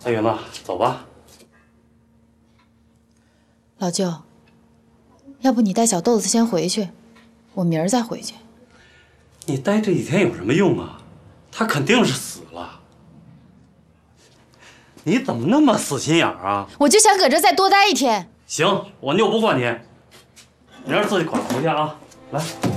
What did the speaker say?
小云子，走吧。 老舅，要不你带小豆子先回去，我明儿再回去。 你待这几天有什么用啊？他肯定是死了。你怎么那么死心眼儿啊？ 我就想搁这再多待一天。 行，我就不管你，明儿自己管回去啊。来。